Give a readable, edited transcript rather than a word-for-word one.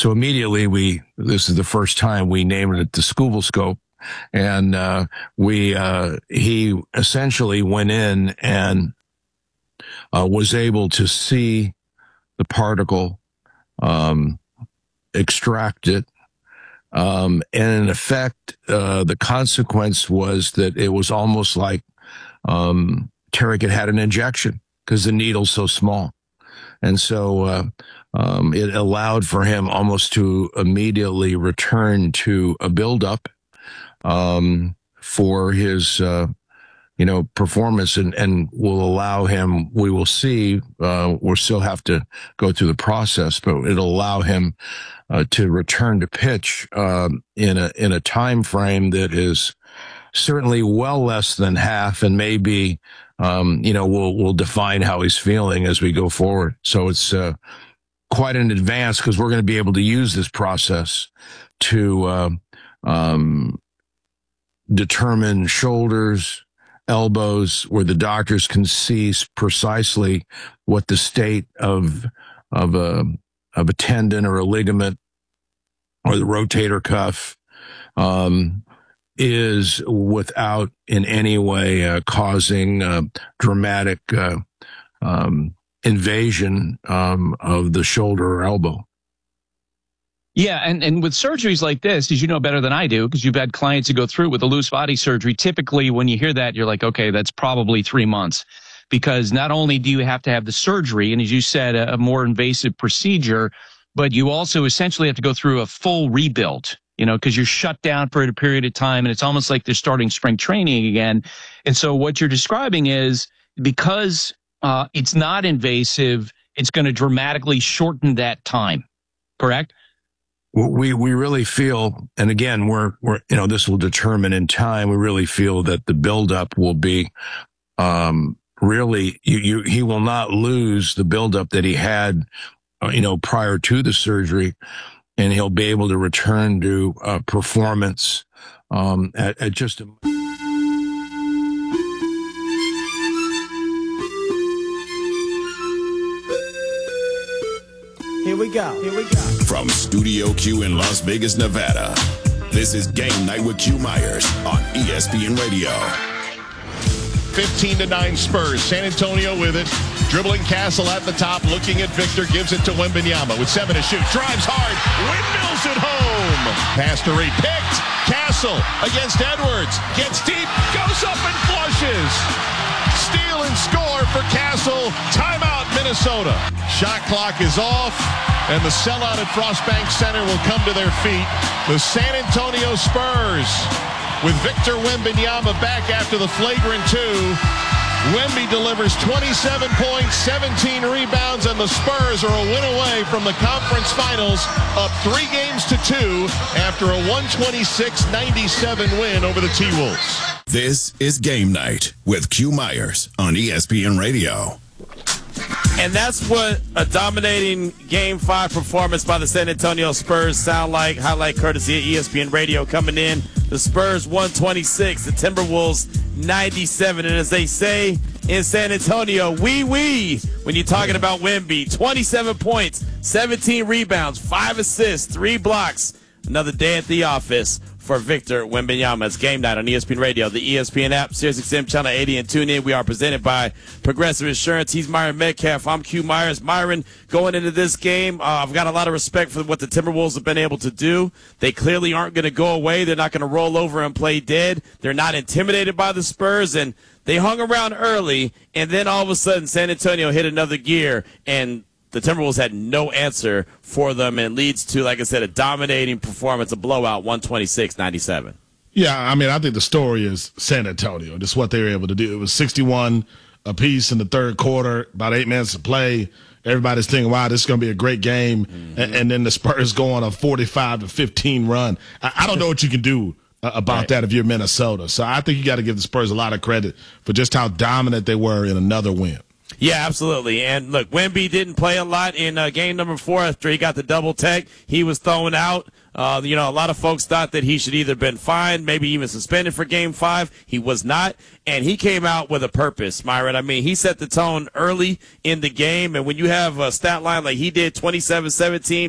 So immediately this is the first time we named it the Scooble Scope. And, he essentially went in and, was able to see the particle, extract it. And in effect, the consequence was that it was almost like, Tarek had an injection because the needle's so small. And so, it allowed for him almost to immediately return to a buildup, for his, performance and will allow him, we will see, we'll still have to go through the process, but it'll allow him, to return to pitch, in a time frame that is certainly well less than half and maybe, we'll define how he's feeling as we go forward. So it's, quite an advance because we're going to be able to use this process to, determine shoulders, elbows, where the doctors can see precisely what the state of a tendon or a ligament or the rotator cuff, is without in any way, causing, dramatic, invasion, of the shoulder or elbow. Yeah, and with surgeries like this, as you know better than I do, because you've had clients who go through with a loose body surgery, typically when you hear that, you're like, okay, that's probably 3 months. Because not only do you have to have the surgery, and as you said, a more invasive procedure, but you also essentially have to go through a full rebuild, because you're shut down for a period of time, and it's almost like they're starting spring training again. And so what you're describing is because it's not invasive, it's going to dramatically shorten that time, correct? We really feel, and again, we're this will determine in time. We really feel that the buildup will be, really, he will not lose the buildup that he had, prior to the surgery, and he'll be able to return to performance at just a. Here we go. From Studio Q in Las Vegas, Nevada, this is Game Night with Q Myers on ESPN Radio. 15-9 Spurs. San Antonio with it. Dribbling Castle at the top, looking at Victor, gives it to Wembanyama with 7 to shoot. Drives hard, windmills it home. Pass to Reed, picked. Castle against Edwards, gets deep, goes up and flushes. Steal and score for Castle. Timeout, Minnesota. Shot clock is off, and the sellout at Frostbank Center will come to their feet. The San Antonio Spurs with Victor Wembanyama back after the flagrant 2. Wemby delivers 27 points, 17 rebounds, and the Spurs are a win away from the conference finals, up 3-2 after a 126-97 win over the T-Wolves. This is Game Night with Q Myers on ESPN Radio. And that's what a dominating Game 5 performance by the San Antonio Spurs sound like. Highlight courtesy of ESPN Radio coming in. The Spurs 126, the Timberwolves 97. And as they say in San Antonio, wee when you're talking about Wemby. 27 points, 17 rebounds, 5 assists, 3 blocks. Another day at the office for Victor Wembanyama. It's Game Night on ESPN Radio, the ESPN app, SiriusXM Channel 80, and tune in. We are presented by Progressive Insurance. He's Myron Metcalf. I'm Q Myers. Myron, going into this game, I've got a lot of respect for what the Timberwolves have been able to do. They clearly aren't going to go away. They're not going to roll over and play dead. They're not intimidated by the Spurs, and they hung around early, and then all of a sudden San Antonio hit another gear, and the Timberwolves had no answer for them, and leads to, like I said, a dominating performance, a blowout, 126-97. Yeah, I mean, I think the story is San Antonio. Just what they were able to do. It was 61 apiece in the third quarter, about 8 minutes to play. Everybody's thinking, wow, this is going to be a great game. Mm-hmm. And then the Spurs go on a 45-15 run. I don't know what you can do about that if you're Minnesota. So I think you got to give the Spurs a lot of credit for just how dominant they were in another win. Yeah, absolutely. And look, Wemby didn't play a lot in game number 4 after he got the double tech. He was thrown out. A lot of folks thought that he should either been fined, maybe even suspended for Game 5. He was not, and he came out with a purpose, Myron. I mean, he set the tone early in the game, and when you have a stat line like he did, 27-17,